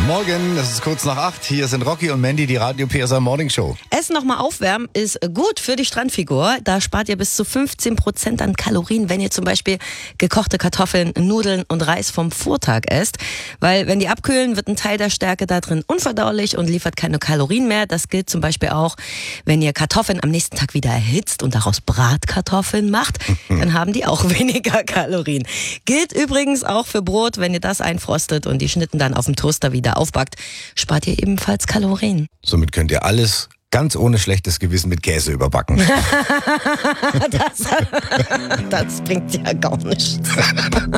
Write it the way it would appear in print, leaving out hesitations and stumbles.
Morgen, es ist kurz nach 8. Hier sind Rocky und Mandy, die Radio PSR Morning Show. Essen nochmal aufwärmen ist gut für die Strandfigur. Da spart ihr bis zu 15% an Kalorien, wenn ihr zum Beispiel gekochte Kartoffeln, Nudeln und Reis vom Vortag esst. Weil wenn die abkühlen, wird ein Teil der Stärke da drin unverdaulich und liefert keine Kalorien mehr. Das gilt zum Beispiel auch, wenn ihr Kartoffeln am nächsten Tag wieder erhitzt und daraus Bratkartoffeln macht, dann haben die auch weniger Kalorien. Gilt übrigens auch für Brot, wenn ihr das einfrostet und die Schnitten dann auf dem Toaster wieder aufbackt, spart ihr ebenfalls Kalorien. Somit könnt ihr alles ganz ohne schlechtes Gewissen mit Käse überbacken. Das bringt ja gar nichts.